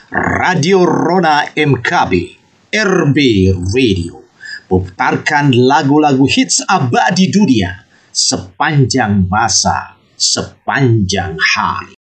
Radio Rona MKB, RB Radio, putarkan lagu-lagu hits abadi dunia sepanjang masa, sepanjang hari.